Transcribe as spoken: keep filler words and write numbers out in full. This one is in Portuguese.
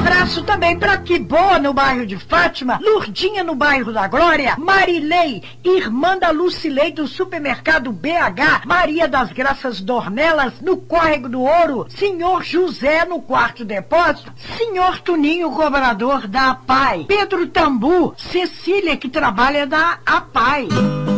abraço também pra Quibô, no bairro de Fátima, Lurdinha, no bairro da Glória, Marilei, irmã da Lucilei, do supermercado B H, Maria das Graças Dornelas, no Córrego do Ouro, Senhor José, no Quarto Depósito, Senhor Tuninho, cobrador da APAI, Pedro Tambu, Cecília, que trabalha da APAI.